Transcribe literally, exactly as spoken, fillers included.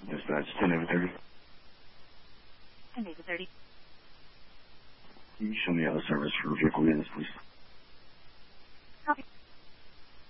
Dispatch ten over thirty. ten over thirty. Can you show me out of service for vehicle units, please?